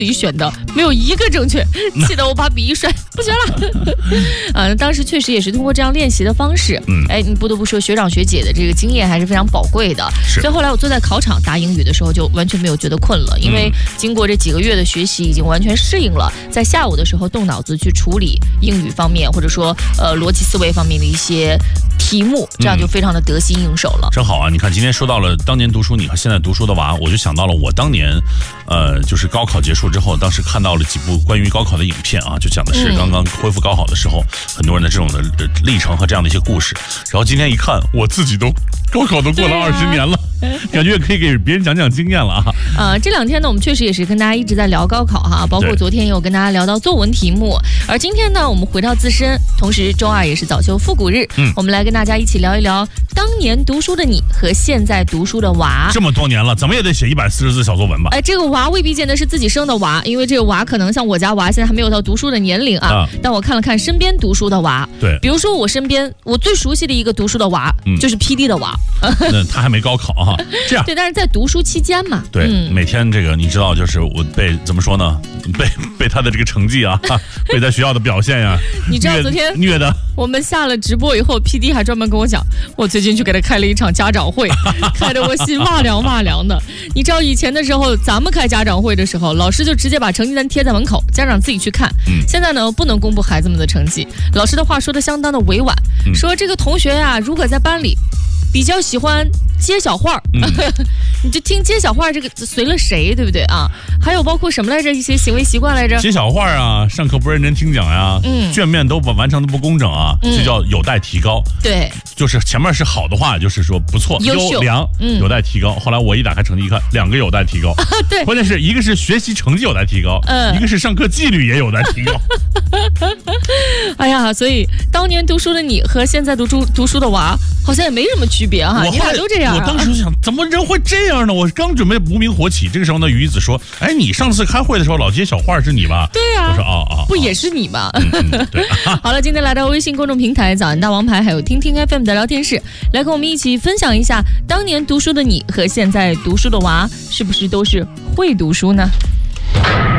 自己选的，没有一个正确，气得我把笔一摔，不学了。当时确实也是通过这样练习的方式，你不得不说学长学姐的这个经验还是非常宝贵的。所以后来我坐在考场答英语的时候，就完全没有觉得困了，因为经过这几个月的学习，已经完全适应了，在下午的时候动脑子去处理英语方面，或者说逻辑思维方面的一些题目，这样就非常的得心应手了。 真好啊！你看今天说到了当年读书你和现在读书的娃，我就想到了我当年就是高考结束之后，当时看到了几部关于高考的影片啊，就讲的是刚刚恢复高考的时候，很多人的这种的历程和这样的一些故事。然后今天一看，我自己都高考都过了20年了，感觉也可以给别人讲讲经验了啊。 这2天呢，我们确实也是跟大家一直在聊高考哈，包括昨天也有跟大家聊到作文题目，而今天呢，我们回到自身，同时周二也是早秋复古日，我们来跟大家一起聊一聊当年读书的你和现在读书的娃。 这么多年了，怎么也得写140字小作文吧？ 这个娃未必见得是自己生的娃，因为这个娃可能像我家娃现在还没有到读书的年龄啊。但我看了看身边读书的娃，对，比如说我身边我最熟悉的一个读书的娃，就是 PD 的娃。 那他还没高考哈，这样对，但是在读书期间嘛， 对，每天这个你知道，就是我被怎么说呢？被他的这个成绩啊，被在学校的表现呀， 你知道昨天虐的。 我们下了直播以后 ，PD 还专门跟我讲，我最近去给他开了一场家长会，开得我心哇凉哇凉的。你知道以前的时候，咱们开家长会的时候，老师就直接把成绩单贴在门口，家长自己去看。现在呢，不能公布孩子们的成绩，老师的话说的相当的委婉，说这个同学呀，如果在班里比较喜欢接小话你就听接小话这个随了谁，对不对啊？还有包括什么来着？一些行为习惯来着？ 接小话啊，上课不认真听讲呀，卷面都完成的不工整啊，这叫有待提高。对，就是前面是好的话，就是说不错、优良，有待提高。后来我一打开成绩一看，2个有待提高。对，关键是一个是学习成绩有待提高，一个是上课纪律也有待提高。 哎呀，所以当年读书的你和现在读书的娃好像也没什么区别哈，你俩都这样。 我当时就想，怎么人会这样呢？我刚准备无名火起，这个时候呢，于子说：“哎，你上次开会的时候老接小话是你吧？” 对呀， 我说不也是你吗？ 对。 好了，今天来到微信公众平台早安大王牌，还有听听 FM 的聊天室，来跟我们一起分享一下，当年读书的你和现在读书的娃，是不是都是会读书呢？